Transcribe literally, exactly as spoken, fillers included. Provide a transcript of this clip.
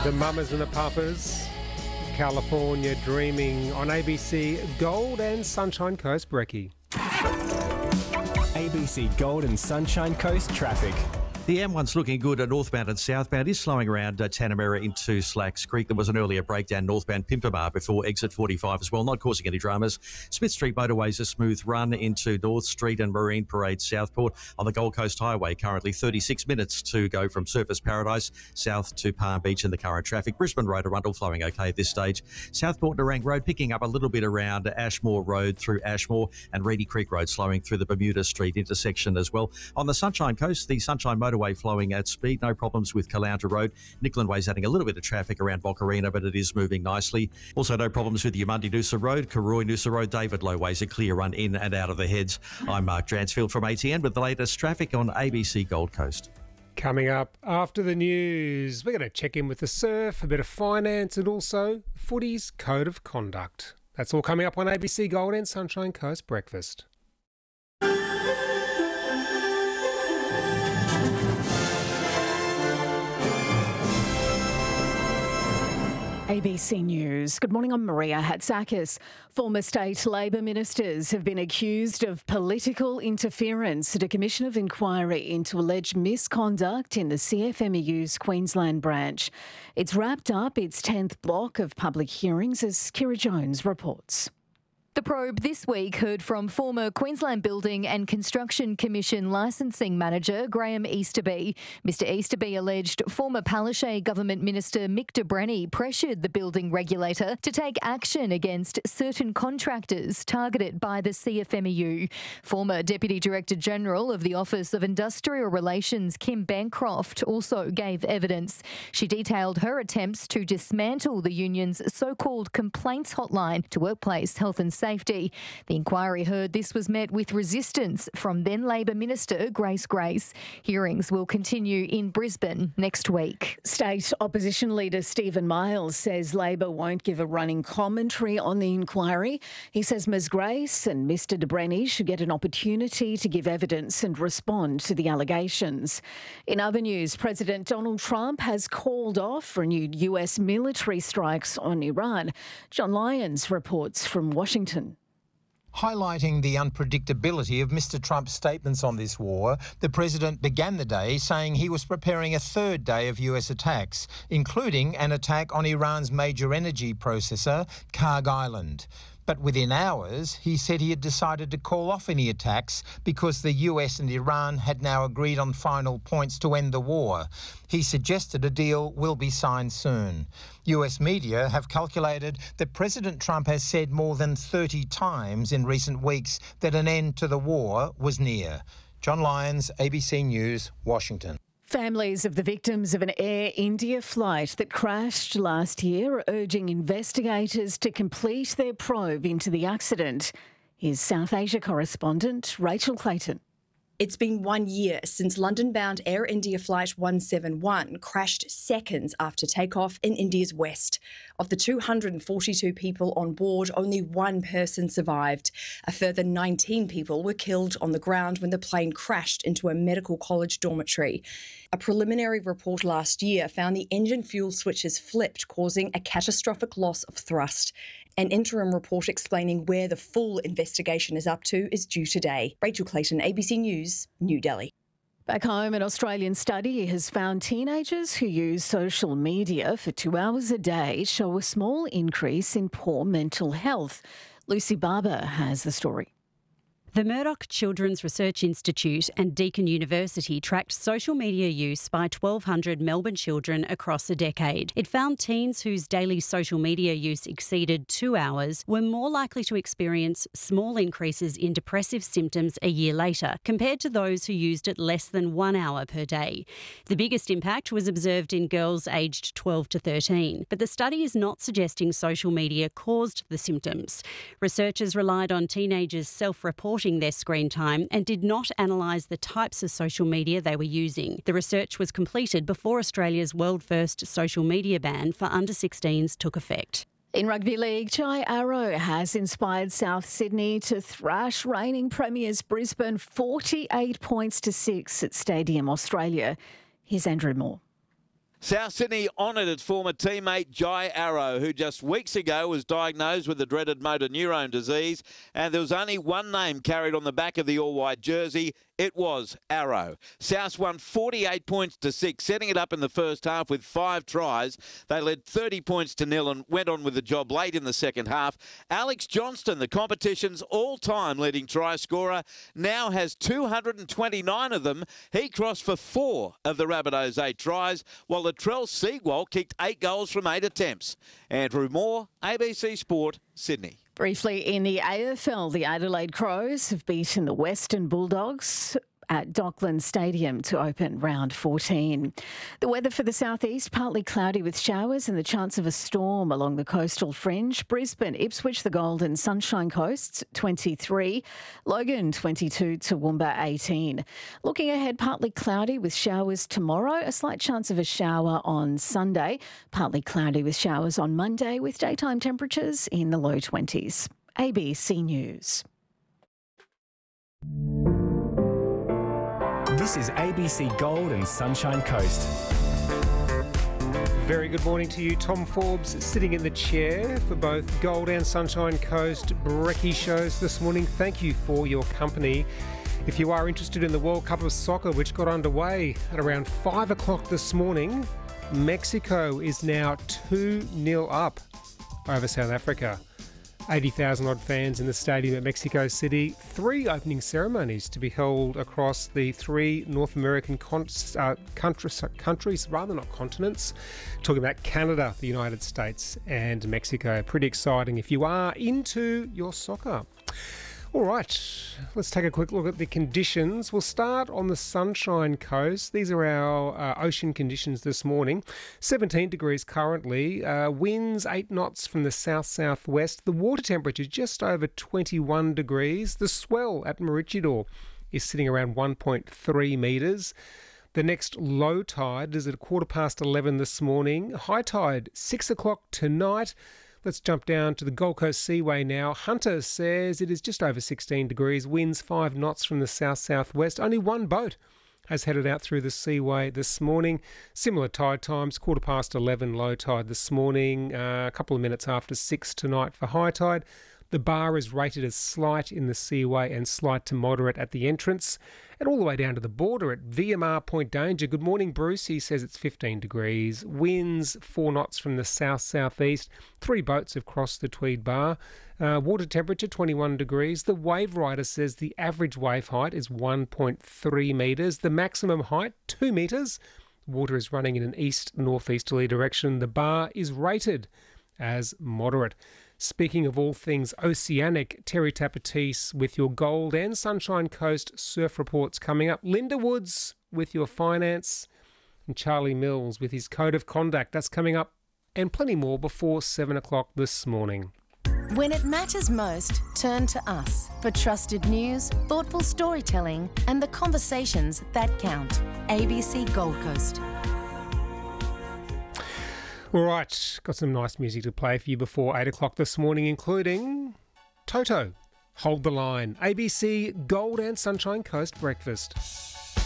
The Mamas and the Papas, California Dreaming on A B C Gold and Sunshine Coast. Brecky. A B C Gold and Sunshine Coast traffic. The M one's looking good at northbound and southbound. Is slowing around uh, Tanamera into Slacks Creek. There was an earlier breakdown northbound Pimpamar before exit forty-five as well, not causing any dramas. Smith Street motorway's a smooth run into North Street and Marine Parade Southport. On the Gold Coast Highway, currently thirty-six minutes to go from Surfers Paradise south to Palm Beach in the current traffic. Brisbane Road, Arundel flowing okay at this stage. Southport Nerang Road picking up a little bit around Ashmore Road through Ashmore, and Reedy Creek Road slowing through the Bermuda Street intersection as well. On the Sunshine Coast, the Sunshine Motorway flowing at speed, no problems with Caloundra Road. Nickland Way's adding a little bit of traffic around Boccarina, but it is moving nicely. Also, no problems with Yamundi Noosa Road, Karoi Noosa Road, David Low Way's a clear run in and out of the heads. I'm Mark Dransfield from A T N with the latest traffic on A B C Gold Coast. Coming up after the news, we're going to check in with the surf, a bit of finance, and also footy's code of conduct. That's all coming up on A B C Gold and Sunshine Coast Breakfast. A B C News. Good morning, I'm Maria Hatzakis. Former state Labor ministers have been accused of political interference at a commission of inquiry into alleged misconduct in the C F M E U's Queensland branch. It's wrapped up its tenth block of public hearings, as Kira Jones reports. The probe this week heard from former Queensland Building and Construction Commission licensing manager Graham Easterby. Mister Easterby alleged former Palaszczuk Government Minister Mick de Brenni pressured the building regulator to take action against certain contractors targeted by the C F M E U. Former Deputy Director General of the Office of Industrial Relations Kim Bancroft also gave evidence. She detailed her attempts to dismantle the union's so-called complaints hotline to workplace health and safety. The inquiry heard this was met with resistance from then Labor Minister Grace Grace. Hearings will continue in Brisbane next week. State Opposition Leader Stephen Miles says Labor won't give a running commentary on the inquiry. He says Miz Grace and Mister de Brenni should get an opportunity to give evidence and respond to the allegations. In other news, President Donald Trump has called off renewed U S military strikes on Iran. John Lyons reports from Washington. Highlighting the unpredictability of Mister Trump's statements on this war, the president began the day saying he was preparing a third day of U S attacks, including an attack on Iran's major energy processor, Karg Island. But within hours, he said he had decided to call off any attacks because the U S and Iran had now agreed on final points to end the war. He suggested a deal will be signed soon. U S media have calculated that President Trump has said more than thirty times in recent weeks that an end to the war was near. John Lyons, A B C News, Washington. Families of the victims of an Air India flight that crashed last year are urging investigators to complete their probe into the accident. Here's South Asia correspondent Rachel Clayton. It's been one year since London-bound Air India Flight one seventy-one crashed seconds after takeoff in India's west. Of the two hundred forty-two people on board, only one person survived. A further nineteen people were killed on the ground when the plane crashed into a medical college dormitory. A preliminary report last year found the engine fuel switches flipped, causing a catastrophic loss of thrust. An interim report explaining where the full investigation is up to is due today. Rachel Clayton, A B C News, New Delhi. Back home, an Australian study has found teenagers who use social media for two hours a day show a small increase in poor mental health. Lucy Barber has the story. The Murdoch Children's Research Institute and Deakin University tracked social media use by twelve hundred Melbourne children across a decade. It found teens whose daily social media use exceeded two hours were more likely to experience small increases in depressive symptoms a year later, compared to those who used it less than one hour per day. The biggest impact was observed in girls aged twelve to thirteen, but the study is not suggesting social media caused the symptoms. Researchers relied on teenagers self-reporting their screen time and did not analyse the types of social media they were using. The research was completed before Australia's world-first social media ban for under sixteens took effect. In rugby league, Jai Arrow has inspired South Sydney to thrash reigning premiers Brisbane forty-eight points to six at Stadium Australia. Here's Andrew Moore. South Sydney honoured its former teammate Jai Arrow, who just weeks ago was diagnosed with the dreaded motor neurone disease, and there was only one name carried on the back of the all-white jersey. It was Arrow. South won forty-eight points to six, setting it up in the first half with five tries. They led thirty points to nil and went on with the job late in the second half. Alex Johnston, the competition's all-time leading try scorer, now has two hundred twenty-nine of them. He crossed for four of the Rabbitohs' eight tries, while Latrell Seagull kicked eight goals from eight attempts. Andrew Moore, A B C Sport, Sydney. Briefly, in the A F L, the Adelaide Crows have beaten the Western Bulldogs at Dockland Stadium to open round fourteen. The weather for the southeast, partly cloudy with showers and the chance of a storm along the coastal fringe. Brisbane, Ipswich, the Gold and Sunshine Coasts, twenty-three. Logan, twenty-two. Toowoomba, eighteen. Looking ahead, partly cloudy with showers tomorrow. A slight chance of a shower on Sunday. Partly cloudy with showers on Monday with daytime temperatures in the low twenties. A B C News. This is A B C Gold and Sunshine Coast. Very good morning to you. Tom Forbes sitting in the chair for both Gold and Sunshine Coast brekkie shows this morning. Thank you for your company. If you are interested in the World Cup of Soccer, which got underway at around five o'clock this morning, Mexico is now two nil up over South Africa. eighty thousand odd fans in the stadium at Mexico City. Three opening ceremonies to be held across the three North American con- uh, countries, countries, rather not continents. Talking about Canada, the United States and Mexico. Pretty exciting if you are into your soccer. All right, let's take a quick look at the conditions. We'll start on the Sunshine Coast. These are our uh, ocean conditions this morning. seventeen degrees currently. Uh, winds eight knots from the south-southwest. The water temperature just over twenty-one degrees. The swell at Maroochydore is sitting around one point three metres. The next low tide is at a quarter past eleven this morning. High tide, six o'clock tonight. Let's jump down to the Gold Coast Seaway now. Hunter says it is just over sixteen degrees, winds five knots from the south-southwest. Only one boat has headed out through the Seaway this morning. Similar tide times, quarter past eleven low tide this morning, uh, a couple of minutes after six tonight for high tide. The bar is rated as slight in the Seaway and slight to moderate at the entrance. And all the way down to the border at V M R Point Danger. Good morning, Bruce. He says it's fifteen degrees. Winds four knots from the south-southeast. Three boats have crossed the Tweed Bar. Uh, water temperature twenty-one degrees. The wave rider says the average wave height is one point three metres. The maximum height, two metres. Water is running in an east-northeasterly direction. The bar is rated as moderate. Speaking of all things oceanic, Terry Tapatis with your Gold and Sunshine Coast surf reports coming up. Linda Woods with your finance and Charlie Mills with his code of conduct. That's coming up and plenty more before seven o'clock this morning. When it matters most, turn to us for trusted news, thoughtful storytelling and the conversations that count. A B C Gold Coast. All right, got some nice music to play for you before eight o'clock this morning, including Toto, Hold the Line, A B C Gold and Sunshine Coast Breakfast.